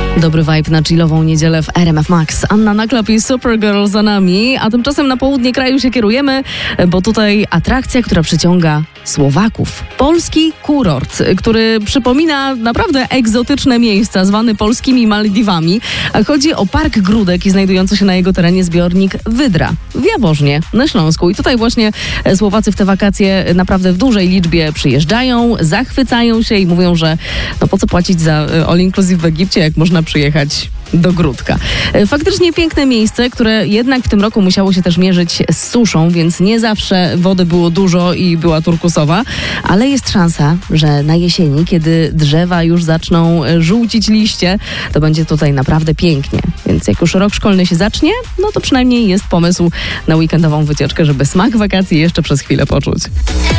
Dobry vibe na chillową niedzielę w RMF Max. Anna Naklap i Supergirl za nami, a tymczasem na południe kraju się kierujemy, bo tutaj atrakcja, która przyciąga Słowaków. Polski kurort, który przypomina naprawdę egzotyczne miejsca, zwany polskimi Maldiwami. Chodzi o Park Gródek i znajdujący się na jego terenie zbiornik Wydra w Jaworznie na Śląsku. I tutaj właśnie Słowacy w te wakacje naprawdę w dużej liczbie przyjeżdżają, zachwycają się i mówią, że no po co płacić za all inclusive w Egipcie, jak można przyjechać do Gródka. Faktycznie piękne miejsce, które jednak w tym roku musiało się też mierzyć z suszą, więc nie zawsze wody było dużo i była turkusowa, ale jest szansa, że na jesieni, kiedy drzewa już zaczną żółcić liście, to będzie tutaj naprawdę pięknie. Więc jak już rok szkolny się zacznie, no to przynajmniej jest pomysł na weekendową wycieczkę, żeby smak wakacji jeszcze przez chwilę poczuć.